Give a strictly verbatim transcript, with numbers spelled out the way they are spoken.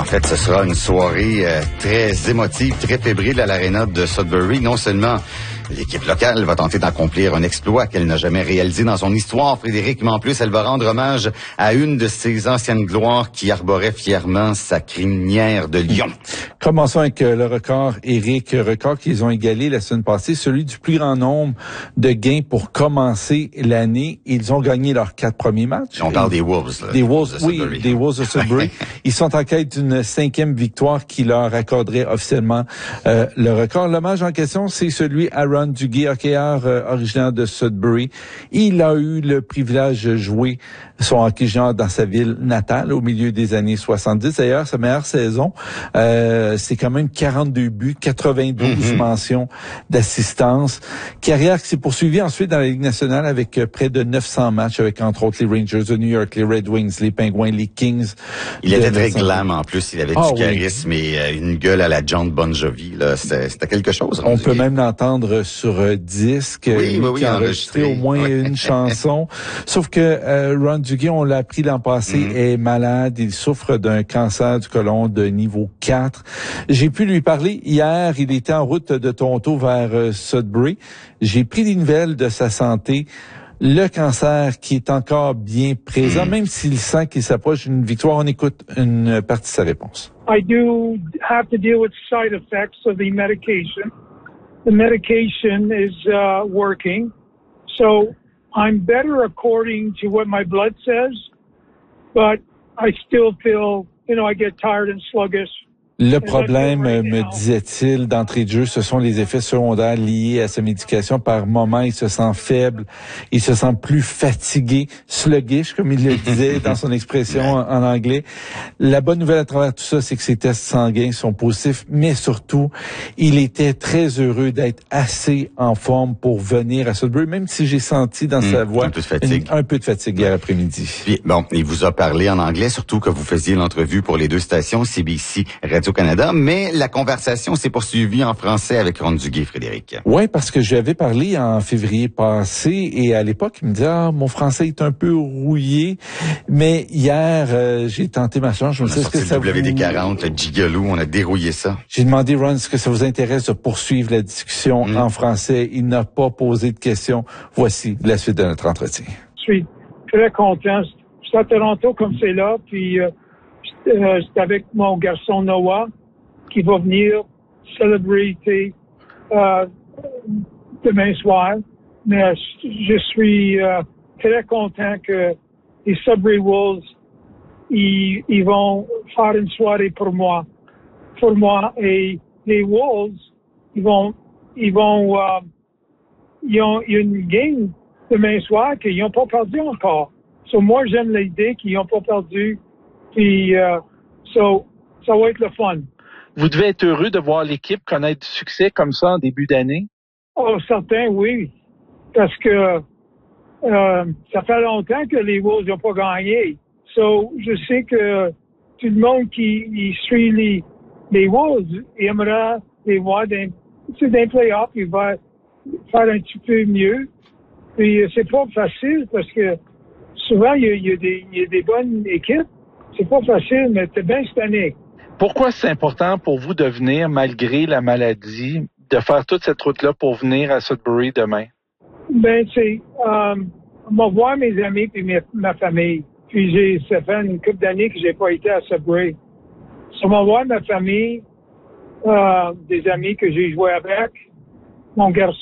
fait, ce sera une soirée euh, très émotive, très fébrile à l'aréna de Sudbury. Non seulement l'équipe locale va tenter d'accomplir un exploit qu'elle n'a jamais réalisé dans son histoire, Frédéric, mais en plus, elle va rendre hommage à une de ses anciennes gloires qui arborait fièrement sa crinière de lion. Commençons avec le record, Éric, record qu'ils ont égalé la semaine passée, celui du plus grand nombre de gains pour commencer l'année. Ils ont gagné leurs quatre premiers matchs. On parle des Wolves. Là, des Wolves, de oui, des Wolves de Sudbury. Ils sont en quête d'une cinquième victoire qui leur accorderait officiellement euh, le record. L'hommage en question, c'est celui à Ron Duguay, hockeyeur euh, originaire de Sudbury. Il a eu le privilège de jouer son hockey junior dans sa ville natale au milieu des années soixante-dix. D'ailleurs, sa meilleure saison, euh, c'est quand même quarante-deux buts, quatre-vingt-douze mm-hmm. mentions d'assistance. Carrière qui s'est poursuivie ensuite dans la Ligue nationale avec euh, près de neuf cents matchs avec entre autres les Rangers de New York, les Red Wings, les Pingouins, les Kings. Il était très glam en plus. Il avait ah, du charisme oui. et euh, une gueule à la John Bon Jovi. Là. C'était, c'était quelque chose. On peut même l'entendre sur euh, disque. Oui, oui, oui, qui a enregistré au moins oui. une chanson. Sauf que euh, Ron Duguay, on l'a appris l'an passé, mm. est malade. Il souffre d'un cancer du côlon de niveau quatre. J'ai pu lui parler hier. Il était en route de Toronto vers euh, Sudbury. J'ai pris des nouvelles de sa santé. Le cancer qui est encore bien présent, mm. même s'il sent qu'il s'approche d'une victoire. On écoute une partie de sa réponse. I do have to deal with side effects of the medication. The medication is uh, working, so I'm better according to what my blood says, but I still feel, you know, I get tired and sluggish. Le problème, me disait-il, d'entrée de jeu, ce sont les effets secondaires liés à sa médication. Par moments, il se sent faible, il se sent plus fatigué, sluggish, comme il le disait dans son expression en, en anglais. La bonne nouvelle à travers tout ça, c'est que ses tests sanguins sont positifs, mais surtout, il était très heureux d'être assez en forme pour venir à Sudbury, même si j'ai senti dans mmh, sa voix un peu de fatigue, une, un peu de fatigue hier après-midi. Puis, bon, il vous a parlé en anglais, surtout que vous faisiez l'entrevue pour les deux stations, C B C, Radio Canada, mais la conversation s'est poursuivie en français avec Ron Duguay, Frédéric. Oui, parce que je lui avais parlé en février passé et à l'époque, il me disait ah, mon français est un peu rouillé, mais hier, euh, j'ai tenté ma chance. Je me on a sorti que ça le W D vous... quarante, le Gigolo, on a dérouillé ça. J'ai demandé, Ron, est-ce que ça vous intéresse de poursuivre la discussion mm. en français? Il n'a pas posé de questions. Voici la suite de notre entretien. Je suis très content. Je suis à Toronto comme c'est là, puis euh, j'étais avec mon garçon Noah, qui va venir célébrer euh, demain soir. Mais je suis euh, très content que les Sudbury Wolves, ils, ils vont faire une soirée pour moi. Pour moi. Et les Wolves, ils vont, ils vont, euh, ils ont une game demain soir qu'ils n'ont pas perdu encore. So, moi, j'aime l'idée qu'ils n'ont pas perdu. Puis, euh, so, ça va être le fun. Vous devez être heureux de voir l'équipe connaître du succès comme ça en début d'année? Oh, certain, oui. Parce que euh, ça fait longtemps que les Wolves n'ont pas gagné. So, je sais que tout le monde qui, qui suit les, les Wolves aimera les voir dans, dans les playoffs. Il va faire un petit peu mieux. Puis, c'est pas facile parce que souvent, il y a, il y a, des, il y a des bonnes équipes. C'est pas facile, mais c'est bien cette année. Pourquoi c'est important pour vous de venir, malgré la maladie, de faire toute cette route-là pour venir à Sudbury demain? Ben, c'est, euh, on va voir mes amis puis ma, ma famille. Puis j'ai, ça fait une couple d'années que j'ai pas été à Sudbury. On va voir ma famille, euh, des amis que j'ai joué avec, mon garçon.